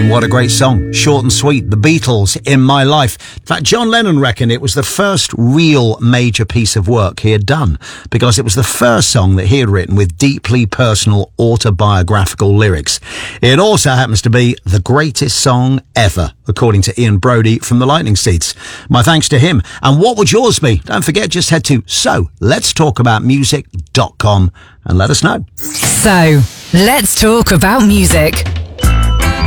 And what a great song. Short and sweet. The Beatles, In My Life. In fact, John Lennon reckoned it was the first real major piece of work he had done, because it was the first song that he had written with deeply personal autobiographical lyrics. It also happens to be the greatest song ever, according to Ian Brodie from the Lightning Seeds. My thanks to him. And what would yours be? Don't forget, just head to SoLet'sTalkAboutMusic.com and let us know. So, let's talk about music.